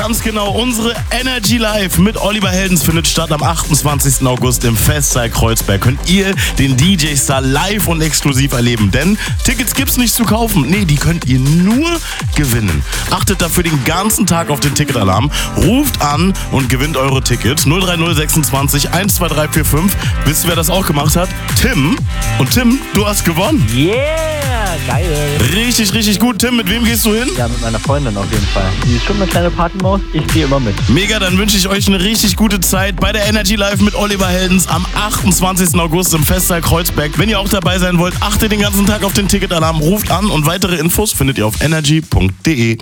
Ganz genau, unsere Energy Live mit Oliver Heldens findet statt am 28. August im Festsaal Kreuzberg. Könnt ihr den DJ-Star live und exklusiv erleben, denn Tickets gibt's nicht zu kaufen. Nee, die könnt ihr nur gewinnen. Achtet dafür den ganzen Tag auf den Ticketalarm, ruft an und gewinnt eure Tickets. 03026 12345. Wisst ihr, wer das auch gemacht hat? Tim. Und Tim, du hast gewonnen. Yeah, geil. Richtig, richtig gut. Tim, mit wem gehst du hin? Ja, mit meiner Freundin auf jeden Fall. Die ist schon eine kleine Partymaus, ich gehe immer mit. Mega, dann wünsche ich euch eine richtig gute Zeit bei der Energy Live mit Oliver Heldens am 28. August im Festsaal Kreuzberg. Wenn ihr auch dabei sein wollt, achtet den ganzen Tag auf den Ticketalarm, ruft an und weitere Infos findet ihr auf energy.de.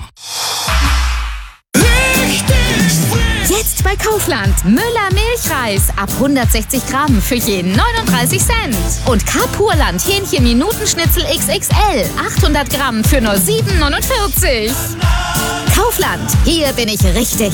Jetzt bei Kaufland. Müller Milchreis ab 160 Gramm für jeden 39 Cent. Und Carpurland Hähnchen-Minutenschnitzel XXL 800 Gramm für nur 7,49. Kaufland, hier bin ich richtig.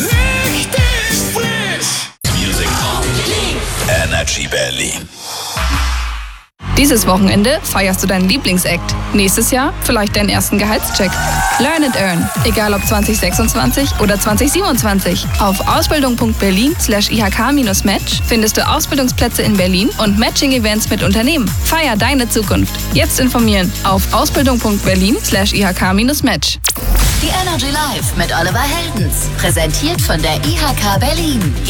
Music Energy Berlin. Dieses Wochenende feierst du deinen Lieblingsakt. Nächstes Jahr vielleicht deinen ersten Gehaltscheck. Learn and Earn. Egal ob 2026 oder 2027. Auf ausbildung.berlin/IHK-Match findest du Ausbildungsplätze in Berlin und Matching-Events mit Unternehmen. Feier deine Zukunft. Jetzt informieren auf ausbildung.berlin/IHK-Match. Die Energy Live mit Oliver Heldens. Präsentiert von der IHK Berlin.